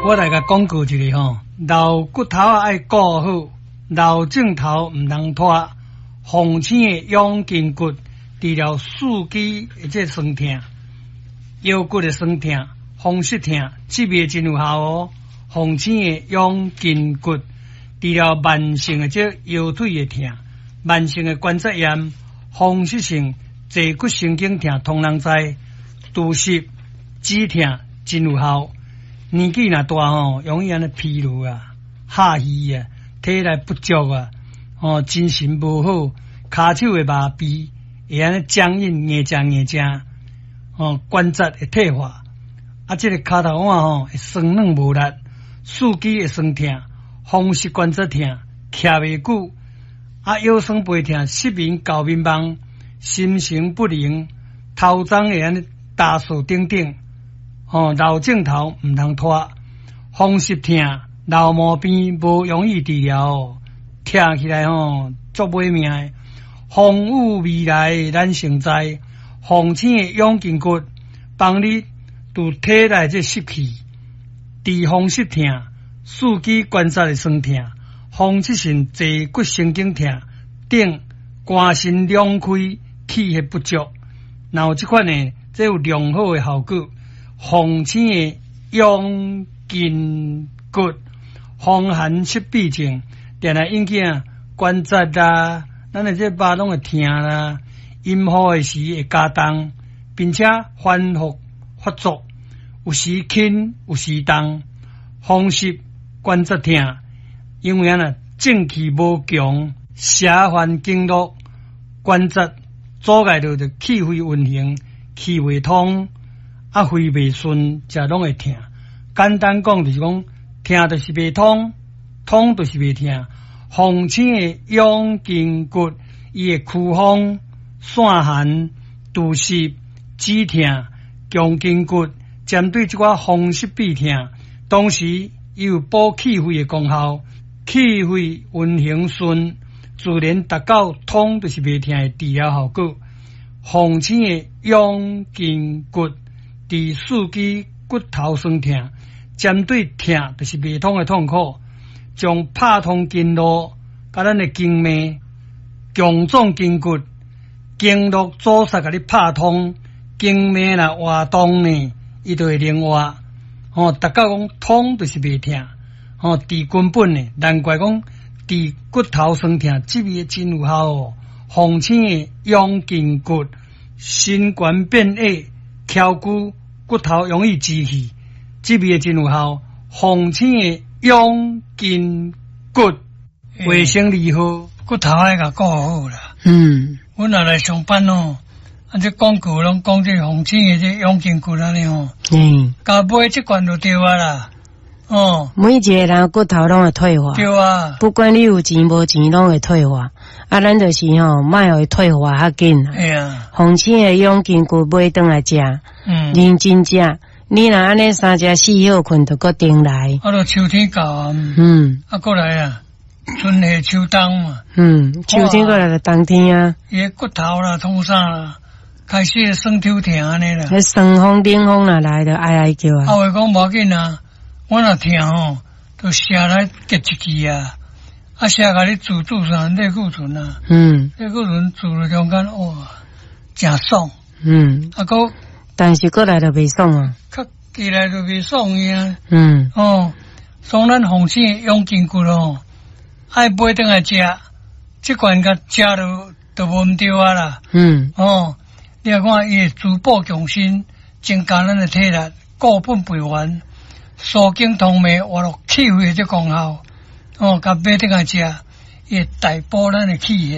我来甲广告一个吼，老骨头爱顾好，老镜头唔通拖。红星的养筋骨，治疗四肢或者酸痛、腰骨的酸痛、风湿痛，这味真有效哦。红星的养筋骨，治疗慢性的这腰腿的痛、慢性的关节炎、风湿性坐骨神经痛，通人知。拄湿、止痛真有效。年纪若大吼，容易安尼疲劳啊、下虚啊、体力不足啊、精神无好、骹手会麻痹，会安尼僵硬、硬正，关节会退化，这个骹头腕会酸软无力，四肢会酸痛，风湿关节痛，徛袂久，腰酸背痛、失眠、搞迷茫、心神不宁、头鬃会安尼打数等等。老镜头唔通拖，风湿痛、老毛病无容易治疗，听起来足歹命的。风雨未来咱成灾，红星的养筋骨帮你拄体内这湿气，治风湿痛、四肢关节的酸痛、风湿性坐骨神经痛等肝肾两开、气血不足，然后这款呢，这有良好的效果。红星的养筋骨，风寒湿痹症，定来引起关节啦，咱的这巴拢会痛啦，阴雨的时会加重，并且反复发作，有时轻，有时重，风湿关节痛，因为正气无强，邪烦经络，关节阻碍到的气血运行，气未通。肺袂顺，则拢会痛。简单讲就是讲，痛就是袂通，通就是袂痛。红星的养筋骨，伊会驱风、散寒、除湿、止痛、强筋骨，针对这款风湿痹痛，同时伊有补气血的功效，气血运行顺，自然达到通就是袂痛的治疗效果。红星的养筋骨。治四肢骨头酸痛，针对痛就是未通的痛苦，将拍通经络，甲咱的经脉、强壮筋骨、经络阻塞，甲你拍通，经脉若活动呢，伊就会灵活。达到讲通就是未痛，治根本呢，难怪讲治骨头酸痛，这味真有效哦。红星的养筋骨，心冠变矮。翘骨骨头容易积气，这味真有效。红星的养筋骨，卫生利好，骨头爱甲顾好啦。阮若来上班这广告拢讲这红星的这养筋骨安尼甲买这罐就对啊啦。 每一个人骨头拢会退化， 对啊， 不管你有钱无钱，拢会退化。咱就是莫互伊退化较紧。 哎呀， 红星的养筋骨买转来食，认真食。你若安尼3食4好困，就搁顶来。 就秋天到啊，过来啊，春夏秋冬嘛。 秋天过来就冬天啊。 伊骨头啦、痛啥啦，开始酸痛痛安尼啦。 酸风、冷风若来，就哀叫啊。 话讲无要紧啊，我若痛就食来结一支啊。食甲你煮上类固醇啊，类固醇煮了中间真爽， 但是过来就袂爽啊， 起来就袂爽啊，所以咱红星养筋骨爱买转来食，这罐甲食就无毋对啊啦，你看伊会滋补强身，增加咱的体力，固本培元，疏经通脉，活络气血这功效。甲买转来食，伊会大补咱的气血。